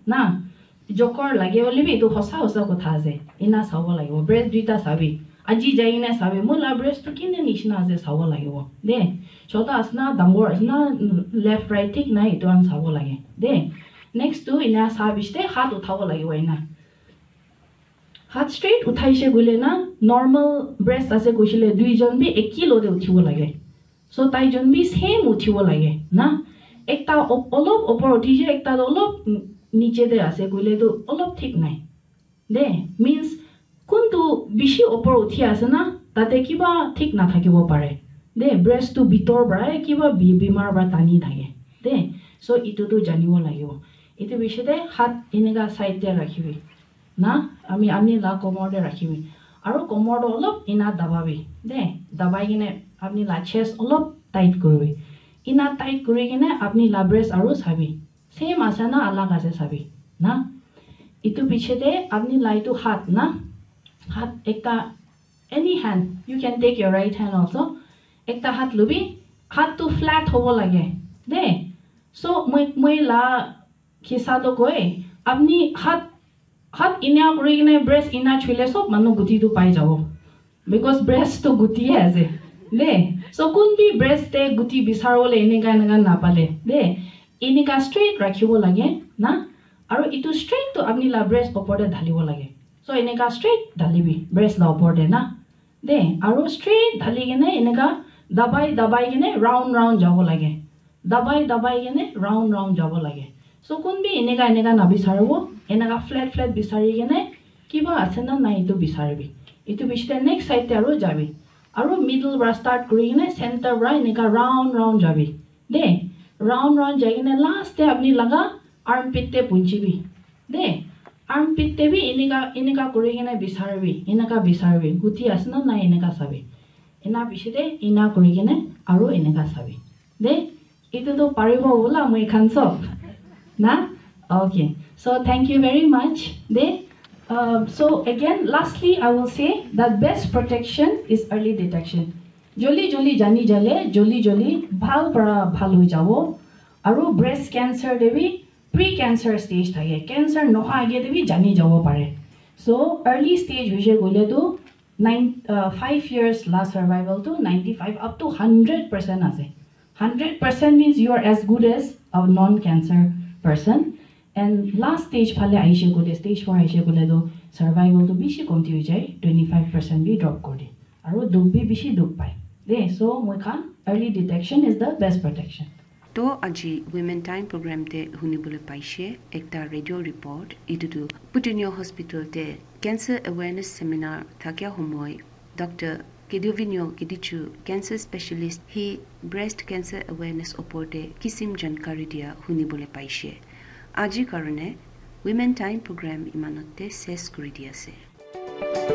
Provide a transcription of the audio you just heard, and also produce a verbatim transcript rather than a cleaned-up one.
না জকৰ লাগে বলিবি তো হসা হসা কথা আছে ইনা চাব লাগিব ব্ৰেষ্ট দুইটা চাবি আজি যাই কিনে চাবি মোৰ লা ব্ৰেষ্টটো কিনে নিচিনা আছে চাব লাগিব দে ছটা আসনা ডাঙৰ আসনা লেফট ৰাইট ঠিক নাই এইটো আন চাব লাগে দে নেক্সট টু ইনা চাবিতে হাত উঠাব লাগিব ইনা হাত স্ট্রেট উঠাইছে গলে না নরমাল ব্রেস্ট আছে কইছিলে দুইজন বি এক কিলোতে উঠিব লাগে সো তাইজন বি সেম উঠিব লাগে না একটা অলপ ওপর উঠিছে একটা অলপ নিচেতে আছে কইলে তো অলপ ঠিক নাই দে মিন্স কোনটো বেশি ওপর উঠি আছে না তাতে কিবা ঠিক না থাকিব পারে দে ব্রেস্ট টু ভিতর বড়াই কিবা বিমার বা টানি থাকে দে সো ইটো তো জানিব লাগিব ইটো বিশেষে হাত এনেকা সাইডে রাখিবি না আমি আমি লা কমৰতে ৰাখিবি আৰু কমৰটো অলপ ইনা দাবাবি দে দাবাই কিনে আপুনি লা চেষ্ট অলপ টাইট কৰিবি ইনা টাইট কৰি কিনে আপুনি লা ব্ৰেষ্ট আৰু চাবি সেম আছে না আলাগ আছে চাবি না ইটো পিছতে আপুনি লাইটো হাত না হাত একটা any hand U can tech your right hand also একটা হাত লবি হাতটো ফ্ল্যাট হ'ব লাগে দে সো মই মই লা খিসাটো কই আপুনি হাত হাত ইনা কৰি কিনে ব্ৰেষ্ট ইনা ছুলে সব মানুহ গুটিটো পাই যাব বিকজ ব্ৰেষ্টটো গুটিয়ে আছে দে সো কোন বি ব্ৰেষ্টে গুটি বিচাৰলে এনেকা এনেকা নাপালে দে এনেকা ষ্ট্ৰেইট ৰাখিব লাগে না আৰু ইটো ষ্ট্ৰেইট তো আপুনি লা ব্ৰেষ্ট ওপৰতে ঢালিব লাগে সো এনেকা ষ্ট্ৰেইট ঢালিবি ব্ৰেষ্ট লা ওপৰতে না দে আৰু ষ্ট্ৰেইট ঢালি কিনে এনেকা দাবাই দাবাই কিনে ৰাউণ্ড ৰাউণ্ড যাব লাগে দাবাই দাবাই কিনে ৰাউণ্ড ৰাউণ্ড যাব লাগে সো কোন বি এনেকা এনেকা নাবিচাৰিব এনেকা ফ্লেট ফ্লেট বিচাৰি কিনে কিবা আছে না নাই ইটো বিচাৰিবি ইটো পিছতে নেক্সট সাইডতে আৰু যাবি আৰু মিডল পৰা ষ্টাৰ্ট কৰি কিনে চেণ্টাৰ পৰা এনেকা ৰাউণ্ড ৰাউণ্ড যাবি দে ৰাউণ্ড ৰাউণ্ড যাই কিনে লাষ্টতে আপুনি লগা আৰ্মপিটতে পুঞ্চিবি দে আৰ্মপিটতে বি এনেকা এনেকা কৰি কিনে বিচাৰিবি এনেকা বিচাৰিবি গুটি আছে না নাই এনেকা চাবি এনা পিছতে ইনা কৰি কিনে আৰু এনেকা চাবি দে ইটোতো পাৰিব বোলা মই খান চব না okay so thank you very much they uh, so again lastly I will say that best protection is early detection joli joli jani jale joli joli bhal para bhal hoi jabo aru breast cancer debi pre cancer stage thake cancer noha age debi jani jabo pare so early stage hoise gole to nine uh, five years last survival to ninety-five up to one hundred percent ase one hundred percent means you are as good as a non cancer person and last stage phale aise gole stage four aise gole do survival to bishi komti hoi jay twenty-five percent bi drop kore aru duk bi bishi duk pai de so moi khan early detection is the best protection to aji women time program te hunibole paise ekta radio report itu to Putunyo hospital te cancer awareness seminar thakya homoy Doctor Kedovinyo Kedichu cancer specialist he breast cancer awareness oporte kisim jankari dia hunibole paise আজি কারণে women time program ইমানতে শেষ কৰি দিছে